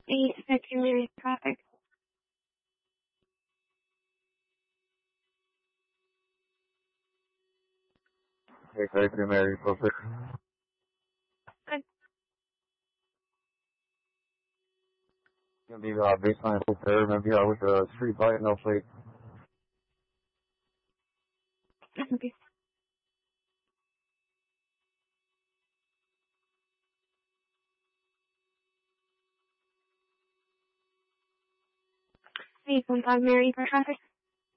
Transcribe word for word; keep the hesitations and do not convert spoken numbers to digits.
eight secondary traffic. eight secondary traffic. Good. Gonna be uh, baseline full pair, maybe uh, with the street light, no plate. Okay. eight one five Mary for traffic.